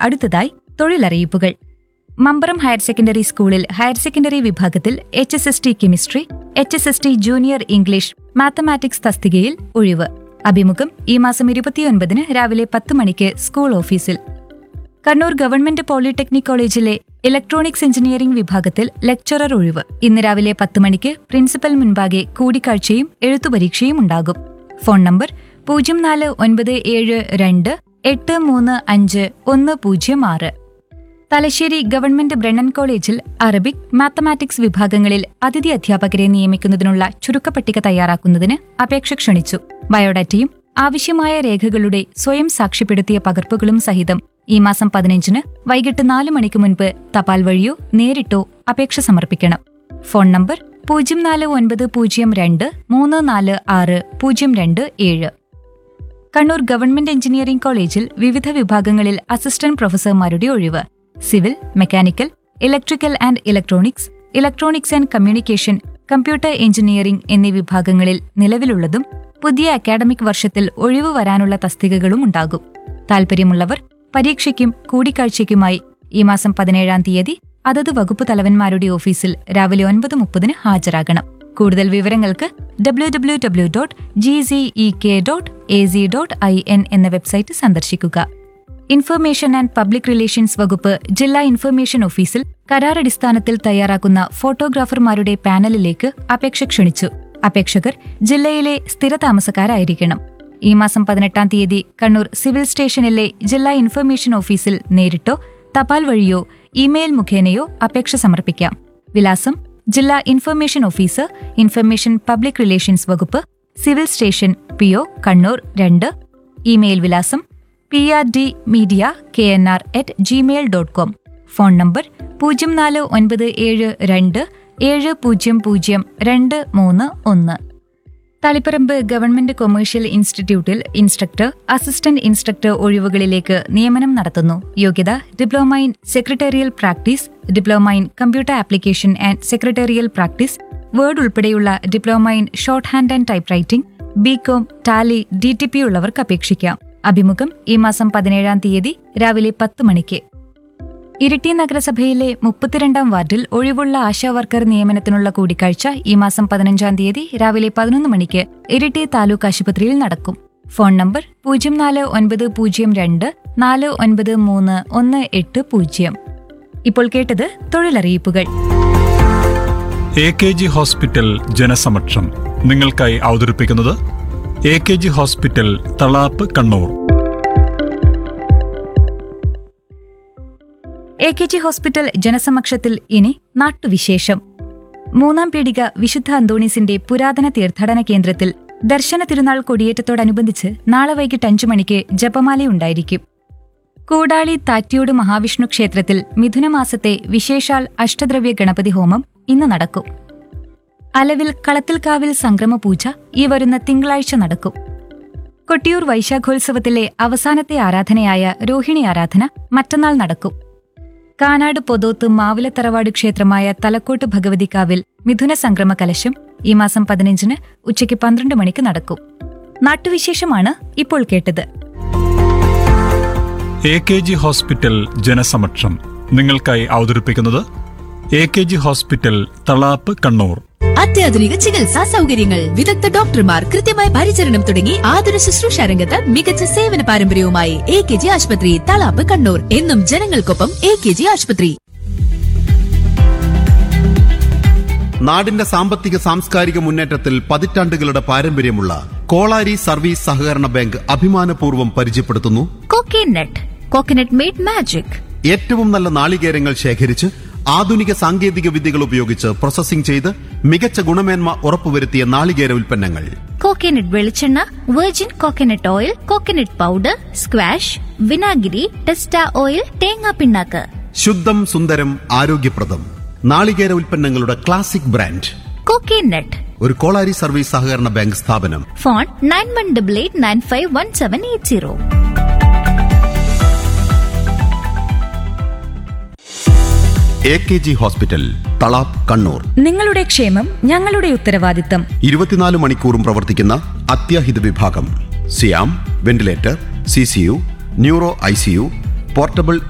അടുത്തതായി തൊഴിലറിയിപ്പുകൾ. Mambaram higher secondary സ്കൂളിൽ higher secondary വിഭാഗത്തിൽ HSST chemistry, HSST junior English, mathematics തസ്തികയിൽ ഒഴിവ്. അഭിമുഖം ഈ മാസം 29 രാവിലെ 10 മണിക്ക് സ്കൂൾ ഓഫീസിൽ. കണ്ണൂർ ഗവൺമെന്റ് പോളിടെക്നിക് കോളേജിലെ ഇലക്ട്രോണിക്സ് എഞ്ചിനീയറിംഗ് വിഭാഗത്തിൽ ലെക്ചറർ ഒഴിവ്. ഇന്ന് രാവിലെ 10 മണിക്ക് പ്രിൻസിപ്പൽ മുൻപാകെ കൂടിക്കാഴ്ചയും എഴുത്തുപരീക്ഷയും ഉണ്ടാകും. Phone number 0492835106. Thalassery government Brennen കോളേജിൽ അറബിക്, മാത്തമാറ്റിക്സ് വിഭാഗങ്ങളിൽ അതിഥി അധ്യാപകരെ നിയമിക്കുന്നതിനുള്ള ചുരുക്കപ്പട്ടിക തയ്യാറാക്കുന്നതിന് അപേക്ഷ ക്ഷണിച്ചു. ബയോഡാറ്റയും ആവശ്യമായ രേഖകളുടെ സ്വയം സാക്ഷ്യപ്പെടുത്തിയ പകർപ്പുകളും സഹിതം ഈ മാസം 15 വൈകിട്ട് 4 മണിക്ക് മുൻപ് തപാൽ വഴിയോ നേരിട്ടോ അപേക്ഷ സമർപ്പിക്കണം. Phone number 0492346027. Kannur government engineering കോളേജിൽ വിവിധ വിഭാഗങ്ങളിൽ അസിസ്റ്റന്റ് പ്രൊഫസർമാരുടെ ഒഴിവ്. Civil, mechanical, electrical and electronics, electronics and communication, computer engineering എന്നീ വിഭാഗങ്ങളിൽ നിലവിലുള്ളതും പുതിയ അക്കാഡമിക് വർഷത്തിൽ ഒഴിവ് വരാനുള്ള തസ്തികകളും ഉണ്ടാകും. താൽപര്യമുള്ളവർ പരീക്ഷയ്ക്കും കൂടിക്കാഴ്ചയ്ക്കുമായി ഈ മാസം 17 അതത് വകുപ്പ് തലവന്മാരുടെ ഓഫീസിൽ രാവിലെ 9:30 ഹാജരാകണം. കൂടുതൽ വിവരങ്ങൾക്ക് www.gzek.az.in എന്ന വെബ്സൈറ്റ് സന്ദർശിക്കുക. ഇൻഫർമേഷൻ ആൻഡ് പബ്ലിക് റിലേഷൻസ് വകുപ്പ് ജില്ലാ ഇൻഫർമേഷൻ ഓഫീസിൽ കരാറടിസ്ഥാനത്തിൽ തയ്യാറാക്കുന്ന ഫോട്ടോഗ്രാഫർമാരുടെ പാനലിലേക്ക് അപേക്ഷ ക്ഷണിച്ചു. അപേക്ഷകർ ജില്ലയിലെ സ്ഥിരതാമസക്കാരായിരിക്കണം. ഈ മാസം 18 കണ്ണൂർ സിവിൽ സ്റ്റേഷനിലെ ജില്ലാ ഇൻഫർമേഷൻ ഓഫീസിൽ നേരിട്ടോ തപാൽ വഴിയോ ഇമെയിൽ മുഖേനയോ അപേക്ഷ സമർപ്പിക്കാം. വിലാസം: ജില്ലാ information officer, information public relations വകുപ്പ്, civil station, PO Kannur 2. Email വിലാസം prdmedia@gmail.com. Phone number 049727000231. Taliparamba government commercial ഇൻസ്റ്റിറ്റ്യൂട്ടിൽ ഇൻസ്ട്രക്ടർ, അസിസ്റ്റന്റ് ഇൻസ്ട്രക്ടർ ഒഴിവുകളിലേക്ക് നിയമനം നടത്തുന്നു. യോഗ്യത: diploma in secretarial practice, diploma in computer application and secretarial practice, word ഉൾപ്പെടെയുള്ള diploma in short hand and type writing, BCom, Tally, DTP ഉള്ളവർക്ക് അപേക്ഷിക്കാം. അഭിമുഖം ഈ മാസം 17 രാവിലെ 10 മണിക്ക്. ഇരിട്ടി നഗരസഭയിലെ 32 വാർഡിൽ ഒഴിവുള്ള ആശാവർക്കർ നിയമനത്തിനുള്ള കൂടിക്കാഴ്ച ഈ മാസം 15 രാവിലെ 11 മണിക്ക് ഇരിട്ടി താലൂക്ക് ആശുപത്രിയിൽ നടക്കും. Phone number 0492493180. ഇപ്പോൾ കേട്ടത് തൊഴിലറിയിപ്പുകൾ. AKG ഹോസ്പിറ്റൽ ജനസമക്ഷം നിങ്ങൾക്കായി അവതരിപ്പിക്കുന്നത് AKG hospital Thalap, Kannur. AKG hospital ജനസമക്ഷത്തിൽ ഇനി നാട്ടുവിശേഷം. 3-ാം പീടിക വിശുദ്ധ അന്തോണീസിന്റെ പുരാതന തീർത്ഥാടന കേന്ദ്രത്തിൽ ദർശന തിരുനാൾ കൊടിയേറ്റത്തോടനുബന്ധിച്ച് നാളെ വൈകിട്ട് 5 മണിക്ക് ജപമാലയുണ്ടായിരിക്കും. കൂടാളി താറ്റിയോട് മഹാവിഷ്ണു ക്ഷേത്രത്തിൽ മിഥുനമാസത്തെ വിശേഷാൽ അഷ്ടദ്രവ്യ ഗണപതി ഹോമം ഇന്ന് നടക്കും. അലവിൽ കളത്തിൽക്കാവിൽ സംക്രമ പൂജ ഈ വരുന്ന തിങ്കളാഴ്ച നടക്കും. കൊട്ടിയൂർ വൈശാഖോത്സവത്തിലെ അവസാനത്തെ ആരാധനയായ രോഹിണി ആരാധന മറ്റന്നാൾ നടക്കും. കാനാട് പൊതോത്ത് മാവിലത്തറവാട് ക്ഷേത്രമായ തലക്കോട്ട് ഭഗവതിക്കാവിൽ മിഥുന സംക്രമ കലശം ഈ മാസം 15 ഉച്ചയ്ക്ക് 12 മണിക്ക് നടക്കും. നാട്ടുവിശേഷമാണ് ഇപ്പോൾ കേട്ടത്. AKG ഹോസ്പിറ്റൽ ജനസമക്ഷം നിങ്ങൾക്കായി അവതരിപ്പിക്കുന്നത് AKG ഹോസ്പിറ്റൽ തളാപ്പ്, കണ്ണൂർ. അത്യാധുനിക ചികിത്സാ സൗകര്യങ്ങൾ, വിദഗ്ധ ഡോക്ടർമാർ, കൃത്യമായ പരിചരണം തുടങ്ങി ആതുര ശുശ്രൂഷ രംഗത്ത് മികച്ച സേവന പാരമ്പര്യവുമായി AKG ആശുപത്രി, തളാപ്പ്, കണ്ണൂർ. എന്നും ജനങ്ങൾക്കൊപ്പം AKG ആശുപത്രി. നാടിന്റെ സാമ്പത്തിക സാംസ്കാരിക മുന്നേറ്റത്തിൽ പതിറ്റാണ്ടുകളുടെ പാരമ്പര്യമുള്ള കോളാരി സർവീസ് സഹകരണ ബാങ്ക് അഭിമാനപൂർവ്വം പരിചയപ്പെടുത്തുന്നു കോക്കനട്ട് മെയ്ഡ് മാജിക്. ഏറ്റവും നല്ല നാളികേരങ്ങൾ ശേഖരിച്ച് ആധുനിക സാങ്കേതിക വിദ്യകൾ ഉപയോഗിച്ച് പ്രോസസിംഗ് ചെയ്ത് മികച്ച ഗുണമേന്മ ഉറപ്പുവരുത്തിയ നാളികേര ഉൽപ്പന്നങ്ങൾ. കോക്കനട്ട് വെളിച്ചെണ്ണ, virgin coconut oil, coconut powder, squash, വിനാഗിരി, ടെസ്റ്റ ഓയിൽ, തേങ്ങാ പിണ്ണാക്ക്. ശുദ്ധം, സുന്ദരം, ആരോഗ്യപ്രദം നാളികേര ഉൽപ്പന്നങ്ങളുടെ ക്ലാസിക് ബ്രാൻഡ് കോക്കനട്ട്. ഒരു കോളാരി സർവീസ് സഹകരണ ബാങ്ക് സ്ഥാപനം. Phone 9188951780. AKG hospital, Thalap, Kannur. നിങ്ങളുടെ ക്ഷേമം ഞങ്ങളുടെ ഉത്തരവാദിത്തം. 24 മണിക്കൂറും പ്രവർത്തിക്കുന്ന അത്യാഹിത വിഭാഗം. സിയാം, ventilator, CCU, neuro ICU, portable